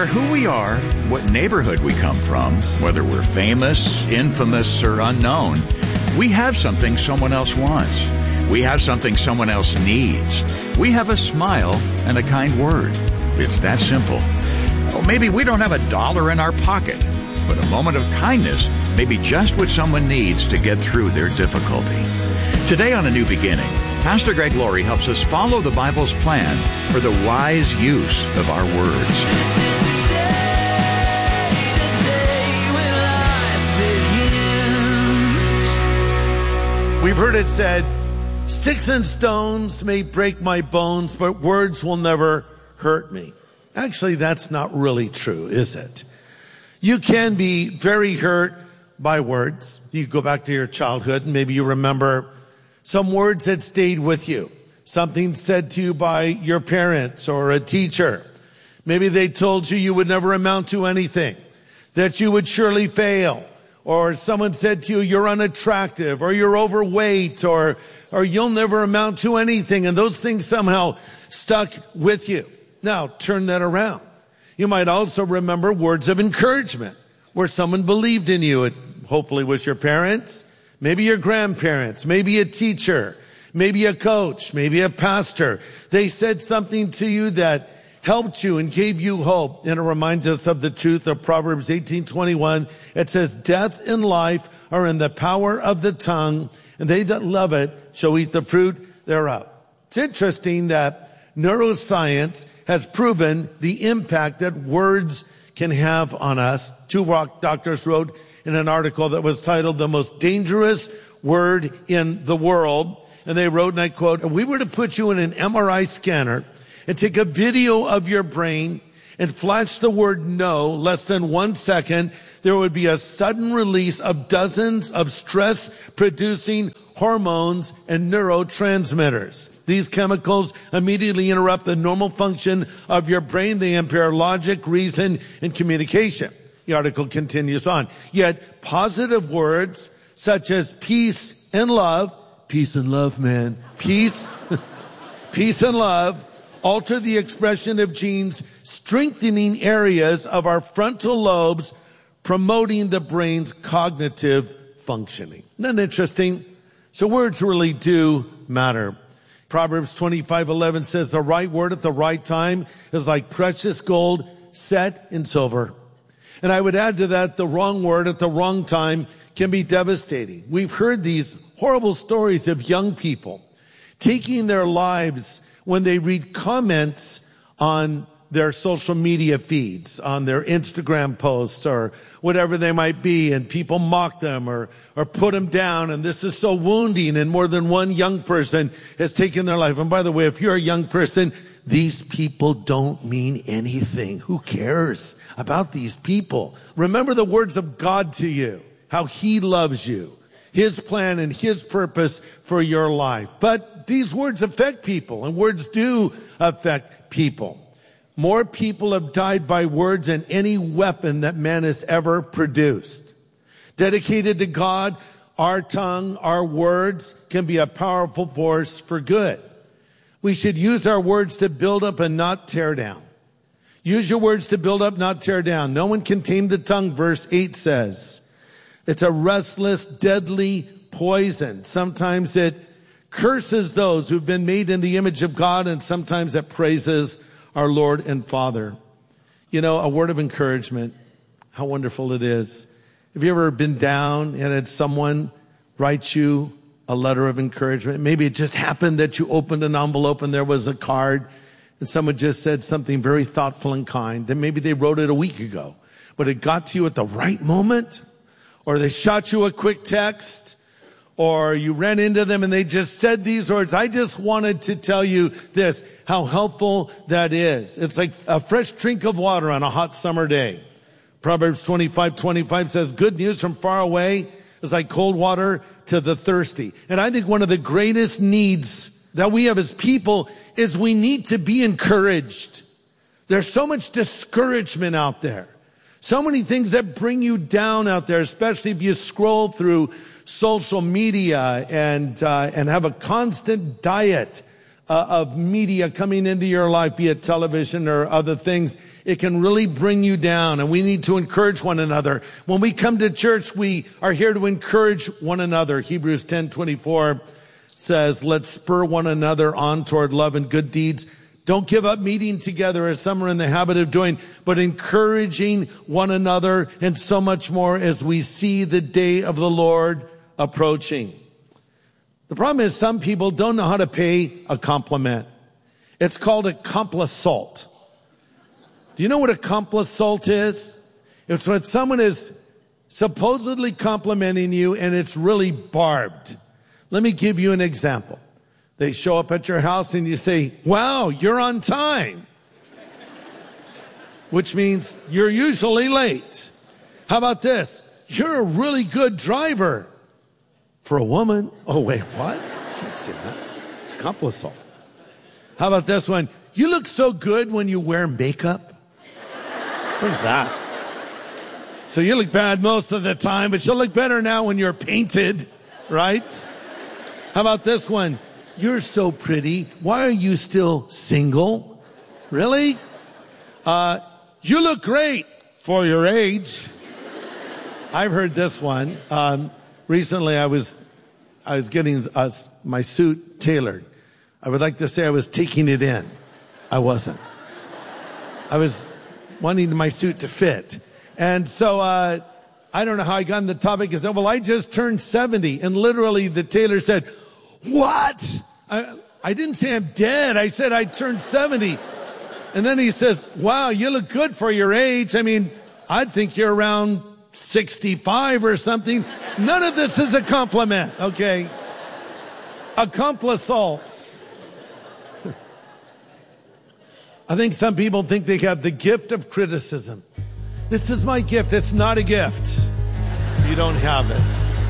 matter who we are, what neighborhood we come from, whether we're famous, infamous, or unknown, we have something someone else wants. We have something someone else needs. We have a smile and a kind word. It's that simple. Or maybe we don't have $1 in our pocket, but a moment of kindness may be just what someone needs to get through their difficulty. Today on A New Beginning, Pastor Greg Laurie helps us follow the Bible's plan for the wise use of our words. We've heard it said, sticks and stones may break my bones, but words will never hurt me. Actually, that's not really true, is it? You can be very hurt by words. You go back to your childhood and maybe you remember some words that stayed with you. Something said to you by your parents or a teacher. Maybe they told you you would never amount to anything, that you would surely fail. Or someone said to you, you're unattractive, or you're overweight, or you'll never amount to anything. And those things somehow stuck with you. Now, turn that around. You might also remember words of encouragement, where someone believed in you. It hopefully was your parents, maybe your grandparents, maybe a teacher, maybe a coach, maybe a pastor. They said something to you that helped you and gave you hope. And it reminds us of the truth of Proverbs 18:21. It says, death and life are in the power of the tongue, and they that love it shall eat the fruit thereof. It's interesting that neuroscience has proven the impact that words can have on us. Two doctors wrote in an article that was titled The Most Dangerous Word in the World. And they wrote, and I quote, if we were to put you in an MRI scanner and take a video of your brain and flash the word no less than 1 second, there would be a sudden release of dozens of stress-producing hormones and neurotransmitters. These chemicals immediately interrupt the normal function of your brain. They impair logic, reason, and communication. The article continues on. Yet positive words such as peace and love, man, peace and love, alter the expression of genes, strengthening areas of our frontal lobes, promoting the brain's cognitive functioning. Isn't that interesting? So words really do matter. Proverbs 25:11 says, the right word at the right time is like precious gold set in silver. And I would add to that, the wrong word at the wrong time can be devastating. We've heard these horrible stories of young people taking their lives when they read comments on their social media feeds, on their Instagram posts or whatever they might be, and people mock them or put them down, and this is so wounding, and more than one young person has taken their life. And by the way, if you're a young person, these people don't mean anything. Who cares about these people? Remember the words of God to you, how He loves you, His plan and His purpose for your life. But these words affect people, and words do affect people. More people have died by words than any weapon that man has ever produced. Dedicated to God, our tongue, our words can be a powerful force for good. We should use our words to build up and not tear down. Use your words to build up, not tear down. No one can tame the tongue, verse 8 says. It's a restless, deadly poison. Sometimes it curses those who've been made in the image of God, and sometimes it praises our Lord and Father. You know, a word of encouragement, how wonderful it is. Have you ever been down and had someone write you a letter of encouragement? Maybe it just happened that you opened an envelope and there was a card and someone just said something very thoughtful and kind. Then maybe they wrote it a week ago, but it got to you at the right moment, or they shot you a quick text, or you ran into them and they just said these words. I just wanted to tell you this, how helpful that is. It's like a fresh drink of water on a hot summer day. Proverbs 25:25 says, good news from far away is like cold water to the thirsty. And I think one of the greatest needs that we have as people is we need to be encouraged. There's so much discouragement out there. So many things that bring you down out there, especially if you scroll through social media and have a constant diet of media coming into your life, be it television or other things, it can really bring you down, and we need to encourage one another. When we come to church, we are here to encourage one another. Hebrews 10:24 says, let's spur one another on toward love and good deeds. Don't give up meeting together as some are in the habit of doing, but encouraging one another, and so much more as we see the day of the Lord approaching. The problem is some people don't know how to pay a compliment. It's called a complisalt. Do you know what a complisalt is? It's when someone is supposedly complimenting you and it's really barbed. Let me give you an example. They show up at your house and you say, wow, you're on time. Which means you're usually late. How about this? You're a really good driver. For a woman? Oh, wait, what? I can't say that. It's a complisalt. How about this one? You look so good when you wear makeup. What is that? So you look bad most of the time, but you'll look better now when you're painted, right? How about this one? You're so pretty. Why are you still single? Really? You look great for your age. I've heard this one. Recently I was getting my suit tailored. I would like to say I was taking it in. I wasn't. I was wanting my suit to fit. And so, I don't know how I got on the topic. I said, well, I just turned 70. And literally the tailor said, what? I didn't say I'm dead. I said I turned 70. And then he says, wow, you look good for your age. I mean, I'd think you're around 65 or something. None of this is a compliment, okay? A complisalt. I think some people think they have the gift of criticism. This is my gift. It's not a gift. You don't have it.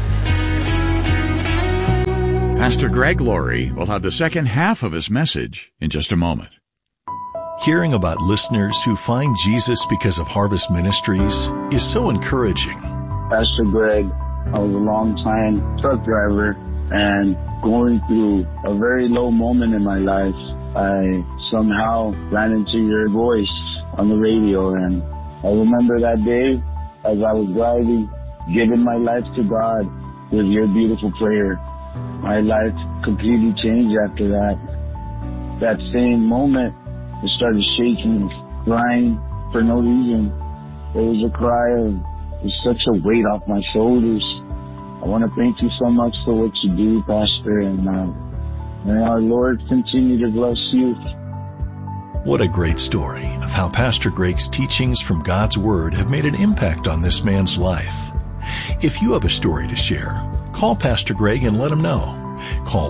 Pastor Greg Laurie will have the second half of his message in just a moment. Hearing about listeners who find Jesus because of Harvest Ministries is so encouraging. Pastor Greg, I was a long-time truck driver, and going through a very low moment in my life, I somehow ran into your voice on the radio, and I remember that day as I was driving, giving my life to God with your beautiful prayer. My life completely changed after that. That same moment, I started shaking, crying for no reason. There was a cry of such a weight off my shoulders. I want to thank you so much for what you do, Pastor, and may our Lord continue to bless you. What a great story of how Pastor Greg's teachings from God's Word have made an impact on this man's life. If you have a story to share, call Pastor Greg and let him know. Call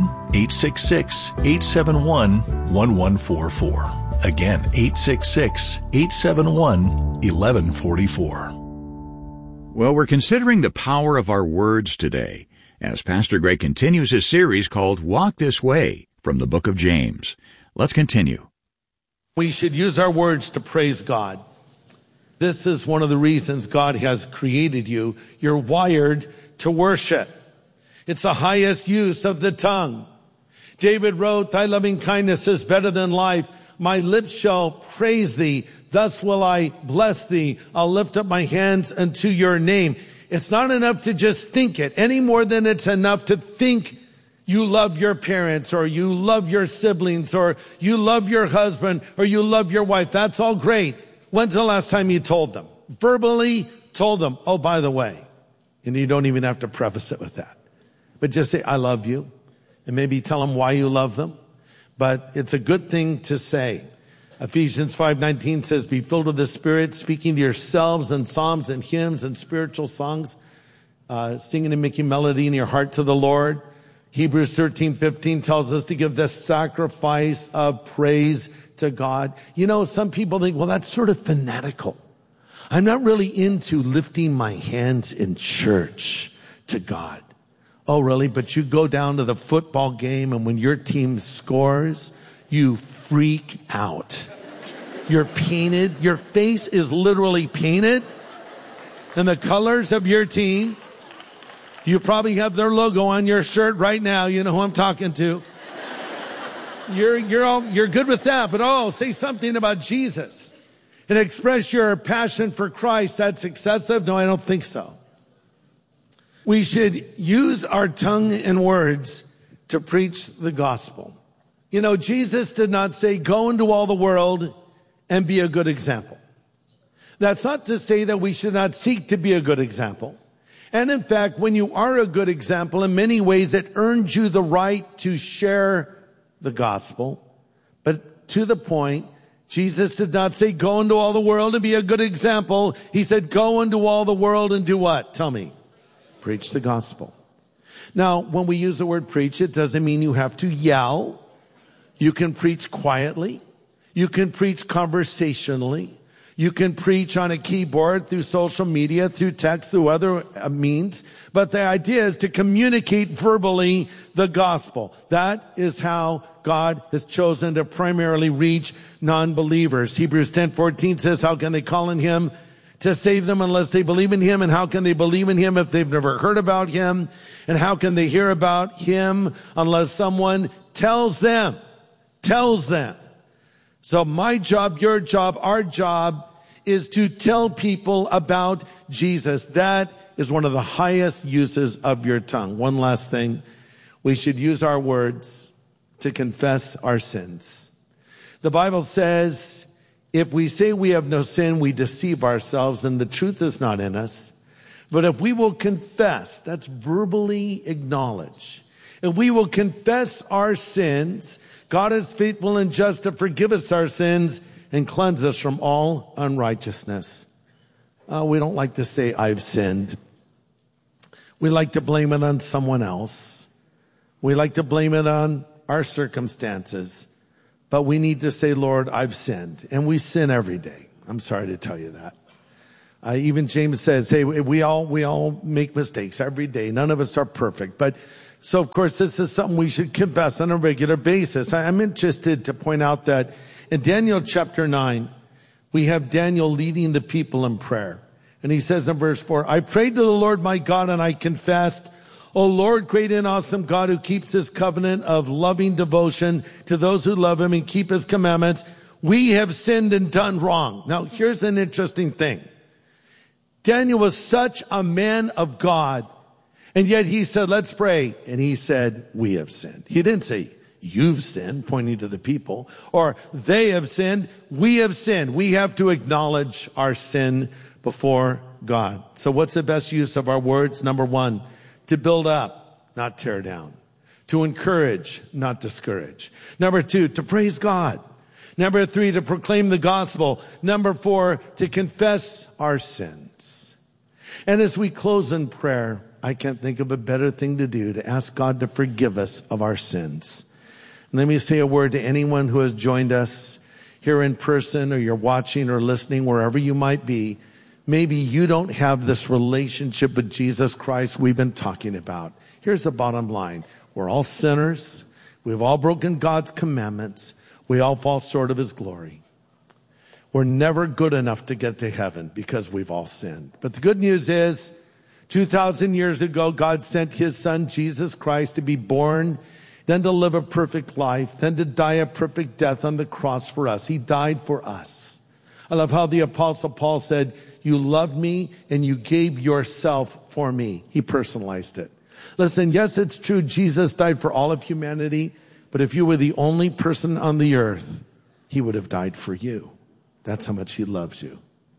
1-866-871-1144. Again, 866-871-1144. Well, we're considering the power of our words today as Pastor Greg continues his series called Walk This Way from the book of James. Let's continue. We should use our words to praise God. This is one of the reasons God has created you. You're wired to worship. It's the highest use of the tongue. David wrote, thy loving kindness is better than life. My lips shall praise thee. Thus will I bless thee. I'll lift up my hands unto your name. It's not enough to just think it any more than it's enough to think you love your parents, or you love your siblings, or you love your husband, or you love your wife. That's all great. When's the last time you told them? Verbally told them, oh, by the way. And you don't even have to preface it with that. But just say, I love you. And maybe tell them why you love them. But it's a good thing to say. Ephesians 5:19 says, be filled with the Spirit, speaking to yourselves in psalms and hymns and spiritual songs, singing and making melody in your heart to the Lord. Hebrews 13:15 tells us to give the sacrifice of praise to God. You know, some people think, well, that's sort of fanatical. I'm not really into lifting my hands in church to God. Oh, really? But you go down to the football game, and when your team scores, you freak out. You're painted. Your face is literally painted in the colors of your team. You probably have their logo on your shirt right now. You know who I'm talking to. you're good with that, but say something about Jesus and express your passion for Christ. That's excessive? No, I don't think so. We should use our tongue and words to preach the gospel. You know, Jesus did not say, go into all the world and be a good example. That's not to say that we should not seek to be a good example. And in fact, when you are a good example, in many ways, it earns you the right to share the gospel. But to the point, Jesus did not say, go into all the world and be a good example. He said, go into all the world and do what? Tell me. Preach the gospel. Now, when we use the word preach, it doesn't mean you have to yell. You can preach quietly. You can preach conversationally. You can preach on a keyboard, through social media, through text, through other means. But the idea is to communicate verbally the gospel. That is how God has chosen to primarily reach non-believers. Hebrews 10:14 says, how can they call on him to save them unless they believe in him? And how can they believe in him if they've never heard about him? And how can they hear about him unless someone tells them? So my job, your job, our job is to tell people about Jesus. That is one of the highest uses of your tongue. One last thing. We should use our words to confess our sins. The Bible says, if we say we have no sin, we deceive ourselves and the truth is not in us. But if we will confess, that's verbally acknowledge. If we will confess our sins, God is faithful and just to forgive us our sins and cleanse us from all unrighteousness. We don't like to say, I've sinned. We like to blame it on someone else. We like to blame it on our circumstances. But we need to say, Lord, I've sinned. And we sin every day. I'm sorry to tell you that. Even James says, hey, we all make mistakes every day. None of us are perfect. So of course, this is something we should confess on a regular basis. I'm interested to point out that in Daniel chapter 9, we have Daniel leading the people in prayer. And he says in verse 4, I prayed to the Lord my God and I confessed, O Lord, great and awesome God who keeps his covenant of loving devotion to those who love him and keep his commandments. We have sinned and done wrong. Now, here's an interesting thing. Daniel was such a man of God. And yet he said, let's pray. And he said, we have sinned. He didn't say, you've sinned, pointing to the people, or they have sinned. We have sinned. We have to acknowledge our sin before God. So what's the best use of our words? Number one, to build up, not tear down. To encourage, not discourage. Number two, to praise God. Number three, to proclaim the gospel. Number four, to confess our sins. And as we close in prayer, I can't think of a better thing to do to ask God to forgive us of our sins. And let me say a word to anyone who has joined us here in person, or you're watching or listening, wherever you might be. Maybe you don't have this relationship with Jesus Christ we've been talking about. Here's the bottom line. We're all sinners. We've all broken God's commandments. We all fall short of his glory. We're never good enough to get to heaven because we've all sinned. But the good news is, 2,000 years ago, God sent his son, Jesus Christ, to be born, then to live a perfect life, then to die a perfect death on the cross for us. He died for us. I love how the Apostle Paul said, you loved me and you gave yourself for me. He personalized it. Listen, yes, it's true. Jesus died for all of humanity. But if you were the only person on the earth, he would have died for you. That's how much he loves you.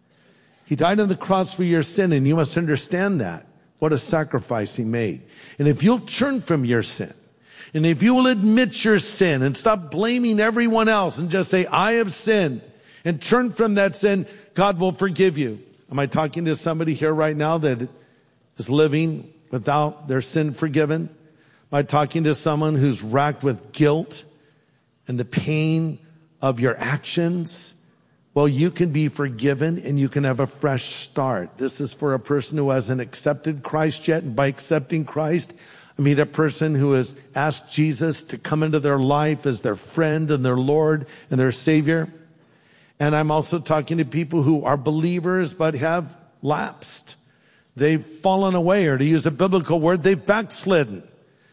He died on the cross for your sin, and you must understand that. What a sacrifice he made. And if you'll turn from your sin, and if you will admit your sin and stop blaming everyone else and just say, I have sinned, and turn from that sin, God will forgive you. Am I talking to somebody here right now that is living without their sin forgiven? Am I talking to someone who's racked with guilt and the pain of your actions? Well, you can be forgiven and you can have a fresh start. This is for a person who hasn't accepted Christ yet. And by accepting Christ, I mean a person who has asked Jesus to come into their life as their friend and their Lord and their Savior. And I'm also talking to people who are believers but have lapsed. They've fallen away, or to use a biblical word, they've backslidden.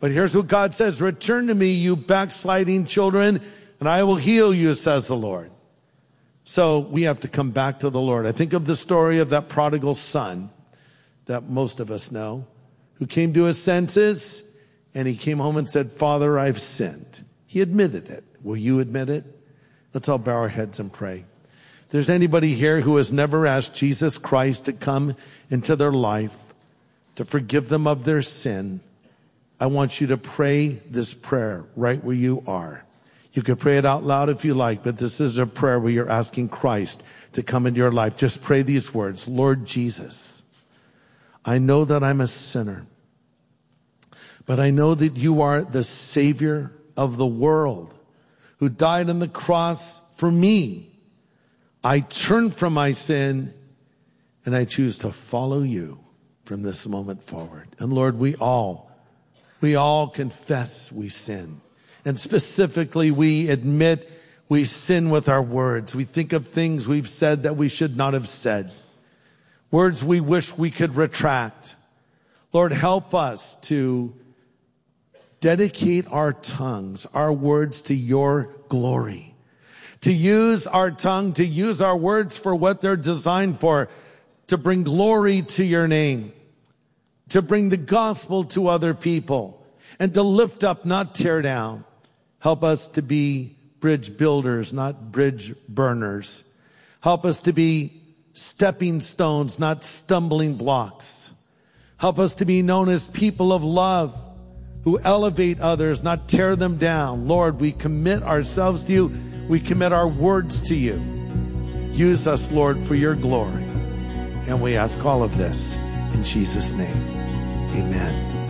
But here's what God says, return to me, you backsliding children, and I will heal you, says the Lord. So we have to come back to the Lord. I think of the story of that prodigal son that most of us know, who came to his senses, and he came home and said, Father, I've sinned. He admitted it. Will you admit it? Let's all bow our heads and pray. If there's anybody here who has never asked Jesus Christ to come into their life, to forgive them of their sin, I want you to pray this prayer right where you are. You can pray it out loud if you like, but this is a prayer where you're asking Christ to come into your life. Just pray these words. Lord Jesus, I know that I'm a sinner, but I know that you are the Savior of the world who died on the cross for me. I turn from my sin and I choose to follow you from this moment forward. And Lord, we all confess we sin. And specifically, we admit we sin with our words. We think of things we've said that we should not have said. Words we wish we could retract. Lord, help us to dedicate our tongues, our words to your glory. To use our tongue, to use our words for what they're designed for, to bring glory to your name, to bring the gospel to other people, and to lift up, not tear down. Help us to be bridge builders, not bridge burners. Help us to be stepping stones, not stumbling blocks. Help us to be known as people of love who elevate others, not tear them down. Lord, we commit ourselves to you. We commit our words to you. Use us, Lord, for your glory. And we ask all of this in Jesus' name. Amen.